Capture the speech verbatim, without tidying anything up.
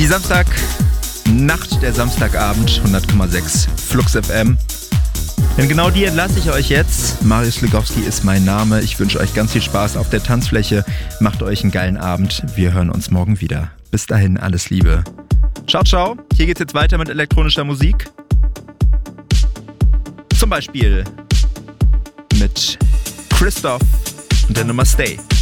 Die Samstagnacht, der Samstagabend, hundert Komma sechs Flux F M. Denn genau die entlasse ich euch jetzt. Marius Legowski ist mein Name. Ich wünsche euch ganz viel Spaß auf der Tanzfläche. Macht euch einen geilen Abend. Wir hören uns morgen wieder. Bis dahin, alles Liebe. Ciao, ciao. Hier geht's jetzt weiter mit elektronischer Musik. Zum Beispiel mit Christoph und der Nummer Stay.